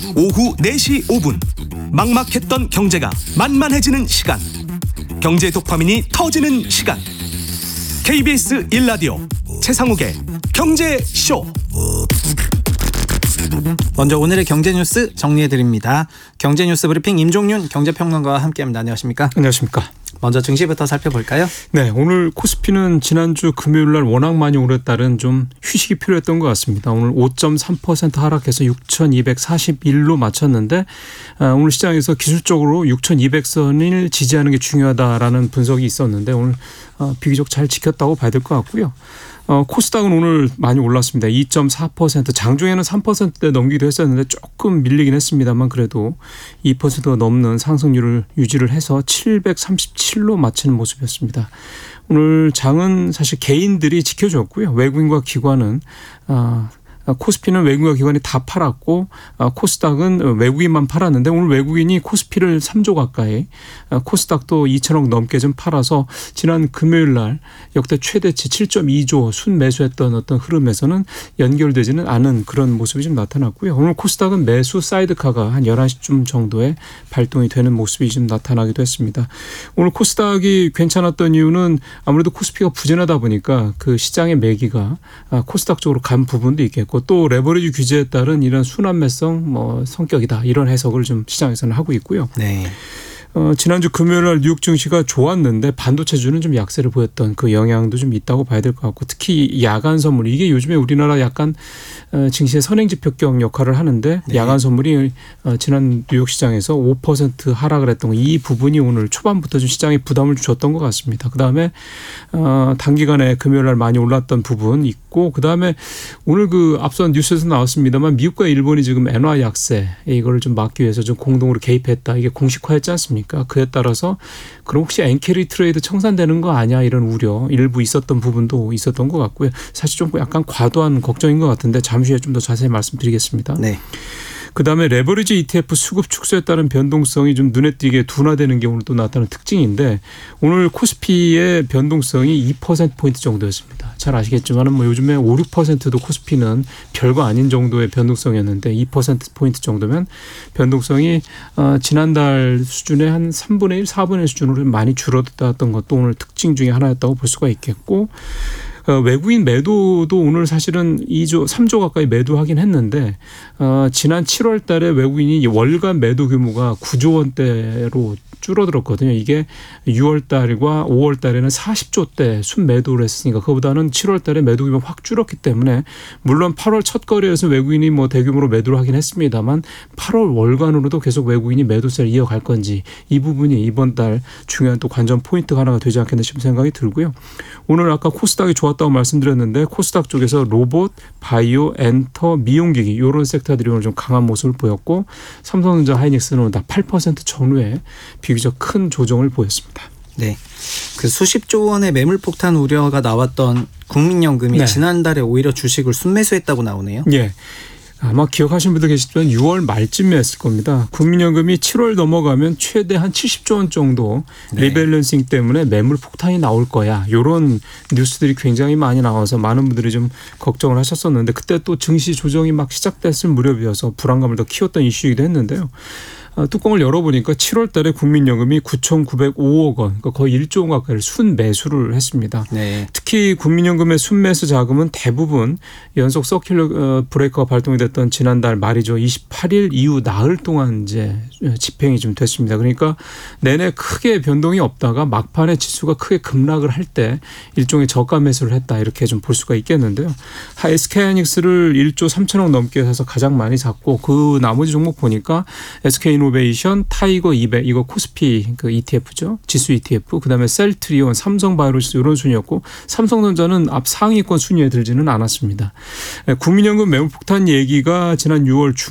오후 4시 5분 막막했던 경제가 만만해지는 시간, 경제 도파민이 터지는 시간. KBS 1라디오 최상욱의 경제쇼. 먼저 오늘의 경제뉴스 정리해드립니다. 경제뉴스 브리핑 임종윤 경제평론가와 함께합니다. 안녕하십니까? 안녕하십니까? 먼저 증시부터 살펴볼까요? 네, 오늘 코스피는 지난주 금요일 날 워낙 많이 오래 따른 좀 휴식이 필요했던 것 같습니다. 오늘 5.3% 하락해서 6,241로 마쳤는데 오늘 시장에서 기술적으로 6,200선을 지지하는 게 중요하다라는 분석이 있었는데 오늘 비교적 잘 지켰다고 봐야 될 것 같고요. 코스닥은 오늘 많이 올랐습니다. 2.4%, 장중에는 3%대 넘기도 했었는데 조금 밀리긴 했습니다만 그래도 2%가 넘는 상승률을 유지를 해서 737로 마치는 모습이었습니다. 오늘 장은 사실 개인들이 지켜줬고요. 외국인과 기관은 코스피는 외국인과 기관이 다 팔았고 코스닥은 외국인만 팔았는데 오늘 외국인이 코스피를 3조 가까이, 코스닥도 2천억 넘게 좀 팔아서 지난 금요일 날 역대 최대치 7.2조 순매수했던 어떤 흐름에서는 연결되지는 않은 그런 모습이 좀 나타났고요. 오늘 코스닥은 매수 사이드카가 한 11시쯤 정도에 발동이 되는 모습이 좀 나타나기도 했습니다. 오늘 코스닥이 괜찮았던 이유는 아무래도 코스피가 부진하다 보니까 그 시장의 매기가 코스닥 쪽으로 간 부분도 있겠고 또 레버리지 규제에 따른 이런 순환매성 성격이다, 이런 해석을 좀 시장에서는 하고 있고요. 네. 지난주 금요일 날 뉴욕 증시가 좋았는데 반도체주는 좀 약세를 보였던 그 영향도 좀 있다고 봐야 될 것 같고, 특히 야간 선물, 이게 요즘에 우리나라 약간 증시의 선행지표격 역할을 하는데 네. 야간 선물이 지난 뉴욕 시장에서 5% 하락을 했던 이 부분이 오늘 초반부터 좀 시장에 부담을 줬던 것 같습니다. 그다음에 단기간에 금요일 날 많이 올랐던 부분 있고, 그다음에 오늘 그 앞선 뉴스에서 나왔습니다만 미국과 일본이 지금 엔화 약세 이거를 좀 막기 위해서 좀 공동으로 개입했다, 이게 공식화했지 않습니까? 그에 따라서 그럼 혹시 엔캐리 트레이드 청산되는 거 아니야, 이런 우려 일부 있었던 부분도 있었던 것 같고요. 사실 좀 약간 과도한 걱정인 것 같은데 잠시 후에 좀 더 자세히 말씀드리겠습니다. 네. 그다음에 레버리지 ETF 수급 축소에 따른 변동성이 좀 눈에 띄게 둔화되는 게 오늘 또 나타나는 특징인데 오늘 코스피의 변동성이 2%포인트 정도였습니다. 잘 아시겠지만 요즘에 5, 6%도 코스피는 별거 아닌 정도의 변동성이었는데 2%포인트 정도면 변동성이 지난달 수준의 한 3분의 1, 4분의 1 수준으로 많이 줄어들었던 것도 오늘 특징 중에 하나였다고 볼 수가 있겠고, 외국인 매도도 오늘 사실은 3조 가까이 매도하긴 했는데 지난 7월 달에 외국인이 월간 매도 규모가 9조 원대로 줄어들었거든요. 이게 6월 달과 5월 달에는 40조대 순매도를 했으니까 그거보다는 7월 달에 매도 규모가 확 줄었기 때문에, 물론 8월 첫 거래에서 외국인이 대규모로 매도를 하긴 했습니다만 8월 월간으로도 계속 외국인이 매도세를 이어갈 건지, 이 부분이 이번 달 중요한 또 관전 포인트가 하나가 되지 않겠나 싶은 생각이 들고요. 오늘 아까 코스닥이 좋았다고 말씀드렸는데 코스닥 쪽에서 로봇, 바이오, 엔터, 미용기기 이런 섹터들이 오늘 좀 강한 모습을 보였고, 삼성전자, 하이닉스는 다 8% 전후에 비교적 큰 조정을 보였습니다. 네, 그 수십조 원의 매물 폭탄 우려가 나왔던 국민연금이 네. 지난달에 오히려 주식을 순매수했다고 나오네요. 예. 아마 기억하시는 분들 계시지만 6월 말쯤에 했을 겁니다. 국민연금이 7월 넘어가면 최대 한 70조 원 정도 리밸런싱 때문에 매물 폭탄이 나올 거야, 이런 뉴스들이 굉장히 많이 나와서 많은 분들이 좀 걱정을 하셨었는데, 그때 또 증시 조정이 막 시작됐을 무렵이어서 불안감을 더 키웠던 이슈이기도 했는데요. 뚜껑을 열어보니까 7월 달에 국민연금이 9,905억 원, 그러니까 거의 1조 원 가까이를 순매수를 했습니다. 네. 특히 국민연금의 순매수 자금은 대부분 연속 서큘러 브레이커가 발동이 됐던 지난달 말이죠. 28일 이후 나흘 동안 이제 집행이 좀 됐습니다. 그러니까 내내 크게 변동이 없다가 막판에 지수가 크게 급락을 할 때 일종의 저가 매수를 했다, 이렇게 좀 볼 수가 있겠는데요. SK하이닉스를 1조 3천억 넘게 해서 가장 많이 샀고, 그 나머지 종목 보니까 SK이노베이션, 타이거 200, 이거 코스피 그 ETF죠. 지수 ETF. 그다음에 셀트리온, 삼성바이오로직스 이런 순위였고, 삼성전자는 앞 상위권 순위에 들지는 않았습니다. 국민연금 매물폭탄 얘기가 지난 6월